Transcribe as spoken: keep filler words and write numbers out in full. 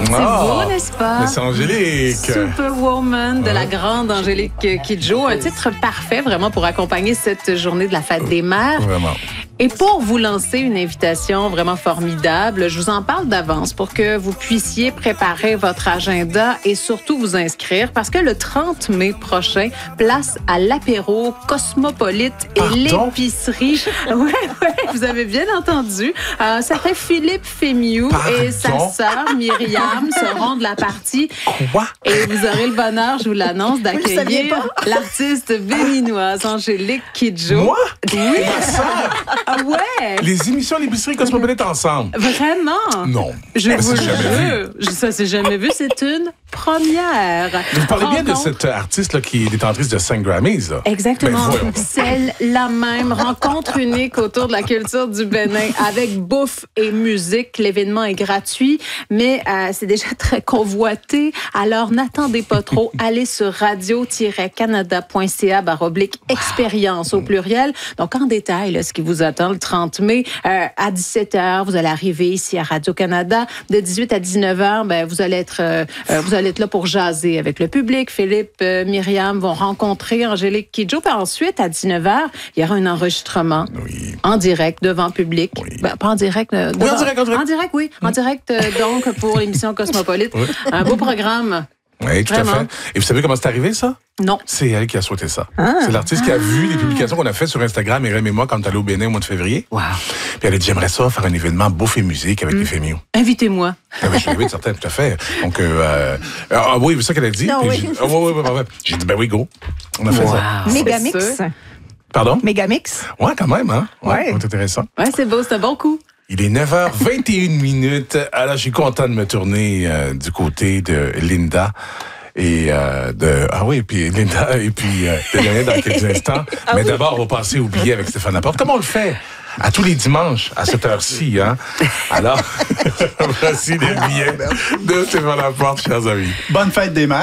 C'est oh, beau, n'est-ce pas? Mais c'est Angélique. Superwoman de ouais. la grande Angélique Kidjo. Un titre parfait vraiment pour accompagner cette journée de la fête des mères. Vraiment. Et pour vous lancer une invitation vraiment formidable, je vous en parle d'avance pour que vous puissiez préparer votre agenda et surtout vous inscrire parce que le trente mai prochain, place à l'apéro Cosmopolite et Pardon? l'épicerie. Oui, oui, vous avez bien entendu. Euh, ça fait Philippe Fémiou et sa sœur Myriam seront de la partie. Quoi? Et vous aurez le bonheur, je vous l'annonce, d'accueillir l'artiste béninoise Angélique Kidjo. Moi? Oui. Ma sœur? Ah ouais? Les émissions L'épicerie Cosmopolite ensemble. Vraiment? Non. Je Mais vous c'est jamais jure. Je- Ça, c'est jamais vu. C'est une première. Vous parlez bien de Rencontre- cette artiste là, qui est détentrice de cinq Grammys. Là. Exactement. Ben, voyons. Celle-la même. Rencontre unique autour de la culture du Bénin avec bouffe et musique. L'événement est gratuit, mais euh, c'est déjà très convoité. Alors, n'attendez pas trop. Allez sur radio-canada.ca baroblique expérience au pluriel. Donc, en détail, là, ce qui vous attend le trente mai, euh, à dix-sept heures, vous allez arriver ici à Radio-Canada. De dix-huit à dix-neuf heures, ben, vous allez être, euh, euh, vous allez être là pour jaser avec le public. Philippe, euh, Myriam vont rencontrer Angélique Kidjo. Puis ensuite, à dix-neuf heures, il y aura un enregistrement Oui. en direct devant public. Oui. Ben, pas en direct. euh, Oui, devant- en direct, en direct. En direct, oui. En direct, euh, donc, pour l'émission Cosmopolite. Oui. Un beau programme. Oui, tout Vraiment. à fait. Et vous savez comment c'est arrivé, ça? Non. C'est elle qui a souhaité ça. C'est l'artiste qui a vu les publications qu'on a faites sur Instagram, Myriam et moi, quand on est allé au Bénin au mois de février. Wow. Puis elle a dit, j'aimerais ça faire un événement bouffe et musique avec les Fémiaux. Invitez-moi. Ah ben, je l'invite, certain, tout à fait. Donc, euh, euh, ah oui, c'est ça qu'elle a dit. Non, Puis oui. j'ai- ah oui, oui, oui, oui, oui. J'ai dit, ben oui, go. On a fait ça. Wow. Mégamix. C'est sûr. Pardon? Mégamix. Ouais, quand même, hein? Ouais. C'est intéressant. Ouais, c'est beau. C'est un bon coup. Il est neuf heures vingt et une minutes. Alors, je suis content de me tourner euh, du côté de Linda. Et euh, de ah oui, puis Linda et puis euh, de Daniel dans quelques instants. Mais d'abord, on va passer au billet avec Stéphane Laporte. Comme on le fait à tous les dimanches à cette heure-ci, hein. Alors, voici les billets de Stéphane Laporte, chers amis. Bonne fête des mères.